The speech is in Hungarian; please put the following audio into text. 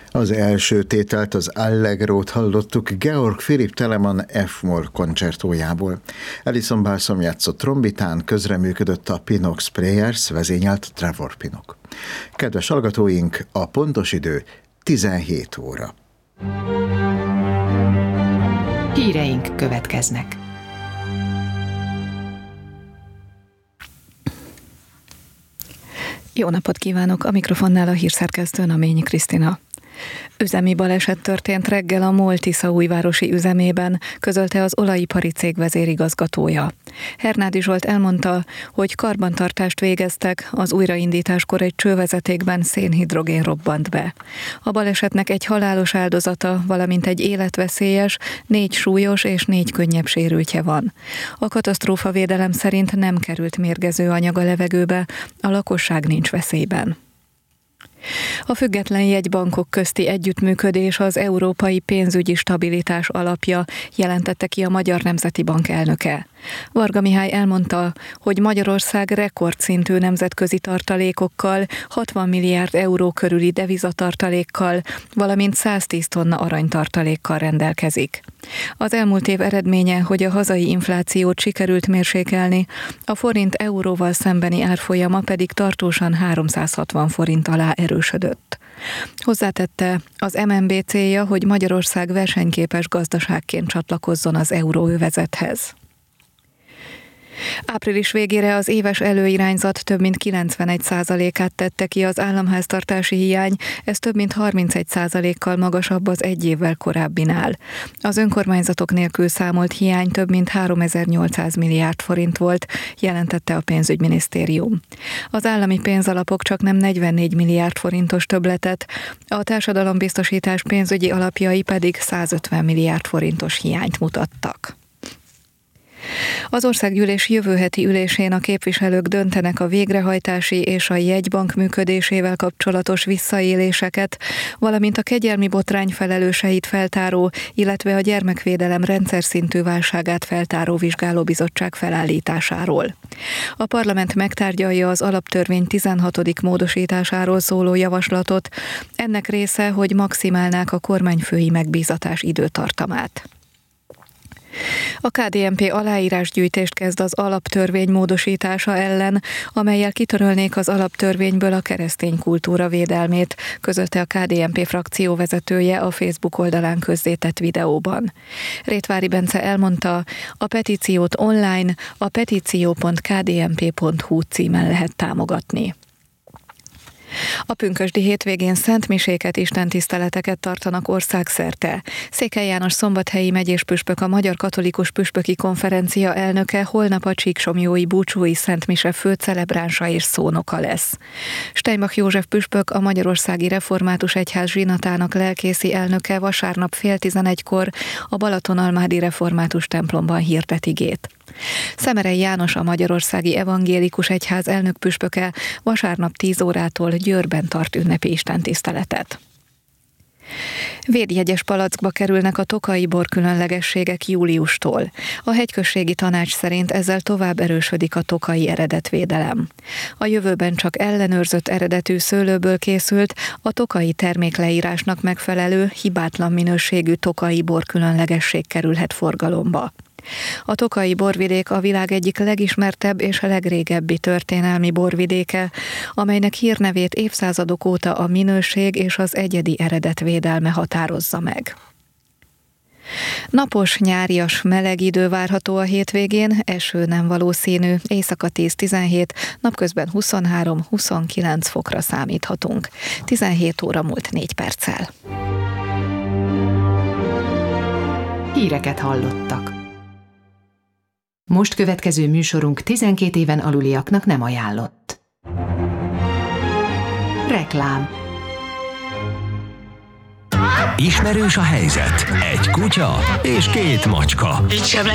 Az első tételt, az Allegrót hallottuk Georg Philipp Telemann F-moll koncertójából. Alison Balsom játszott trombitán, közreműködött a Pinox Players, vezényelt Trevor Pinnock. Kedves hallgatóink, a pontos idő 17 óra. Híreink következnek. Jó napot kívánok! A mikrofonnál a hírszerkesztő Naményi Krisztina. Üzemi baleset történt reggel a MOL tiszaújvárosi üzemében, közölte az olajipari cég vezérigazgatója. Hernádi Zsolt elmondta, hogy karbantartást végeztek, az újraindításkor egy csővezetékben szénhidrogén robbant be. A balesetnek egy halálos áldozata, valamint egy életveszélyes, 4 súlyos és 4 könnyebb sérültje van. A katasztrófavédelem szerint nem került mérgező anyag a levegőbe, a lakosság nincs veszélyben. A független jegybankok közti együttműködés az európai pénzügyi stabilitás alapja, jelentette ki a Magyar Nemzeti Bank elnöke. Varga Mihály elmondta, hogy Magyarország rekordszintű nemzetközi tartalékokkal, 60 milliárd euró körüli devizatartalékkal, valamint 110 tonna aranytartalékkal rendelkezik. Az elmúlt év eredménye, hogy a hazai inflációt sikerült mérsékelni, a forint euróval szembeni árfolyama pedig tartósan 360 forint alá erősödött. Hozzátette, az MNB célja, hogy Magyarország versenyképes gazdaságként csatlakozzon az euróövezethez. Április végére az éves előirányzat több mint 91%-át tette ki az államháztartási hiány, ez több mint 31%-kal magasabb az egy évvel korábbinál. Az önkormányzatok nélkül számolt hiány több mint 3800 milliárd forint volt, jelentette a pénzügyminisztérium. Az állami pénzalapok csaknem 44 milliárd forintos többletet, a társadalombiztosítás pénzügyi alapjai pedig 150 milliárd forintos hiányt mutattak. Az országgyűlés jövő heti ülésén a képviselők döntenek a végrehajtási és a jegybank működésével kapcsolatos visszaéléseket, valamint a kegyelmi botrány felelőseit feltáró, illetve a gyermekvédelem rendszer szintű válságát feltáró vizsgálóbizottság felállításáról. A parlament megtárgyalja az alaptörvény 16. módosításáról szóló javaslatot, ennek része, hogy maximálnák a kormányfői megbízatás időtartamát. A KDNP aláírásgyűjtést kezd az alaptörvény módosítása ellen, amellyel kitörölnék az alaptörvényből a keresztény kultúra védelmét, közölte a KDNP frakció vezetője a Facebook oldalán közzétett videóban. Rétvári Bence elmondta, a petíciót online a petíció.kdnp.hu címen lehet támogatni. A pünkösdi hétvégén szentmiséket, istentiszteleteket tartanak országszerte. Székely János szombathelyi megyéspüspök, a Magyar Katolikus Püspöki Konferencia elnöke holnap a Csíksomlyói búcsúi szentmise főcelebránsa és szónoka lesz. Steinbach József püspök, a Magyarországi Református Egyház zsinatának lelkészi elnöke vasárnap 10:30-kor a Balatonalmádi Református templomban hirdet igét. Szemerei János, a Magyarországi Evangélikus Egyház elnökpüspöke vasárnap 10 órától Győrben tart ünnepi istentiszteletet. Védjegyes palackba kerülnek a tokaji bor különlegességek júliustól. A hegyközségi tanács szerint ezzel tovább erősödik a tokaji eredetvédelem. A jövőben csak ellenőrzött eredetű szőlőből készült, a tokaji termékleírásnak megfelelő, hibátlan minőségű tokaji bor különlegesség kerülhet forgalomba. A tokaji borvidék a világ egyik legismertebb és a legrégebbi történelmi borvidéke, amelynek hírnevét évszázadok óta a minőség és az egyedi eredet védelme határozza meg. Napos, nyárias, meleg idő várható a hétvégén, eső nem valószínű, éjszaka 10-17, napközben 23-29 fokra számíthatunk. 17 óra múlt 4 perccel. Híreket hallottak. Most következő műsorunk 12 éven aluliaknak nem ajánlott. Reklám. Ismerős a helyzet. Egy kutya és 2 macska. Itt sem